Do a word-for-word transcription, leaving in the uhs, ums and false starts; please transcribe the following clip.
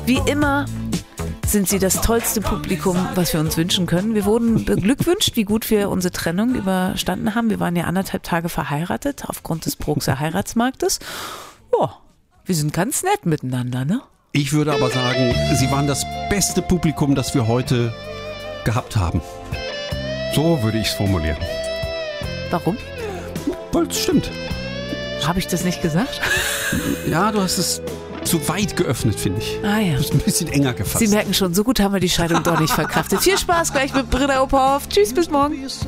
Wie immer sind Sie das tollste Publikum, was wir uns wünschen können. Wir wurden beglückwünscht, wie gut wir unsere Trennung überstanden haben. Wir waren ja anderthalb Tage verheiratet aufgrund des Brooxer Heiratsmarktes. Ja, wir sind ganz nett miteinander, ne? Ich würde aber sagen, Sie waren das beste Publikum, das wir heute gehabt haben. So würde ich es formulieren. Warum? Weil es stimmt. Habe ich das nicht gesagt? Ja, du hast es zu weit geöffnet, finde ich. Ah ja. Du bist ein bisschen enger gefasst. Sie merken schon, so gut haben wir die Scheidung doch nicht verkraftet. Viel Spaß gleich mit Britta Ophoff. Tschüss, bis morgen.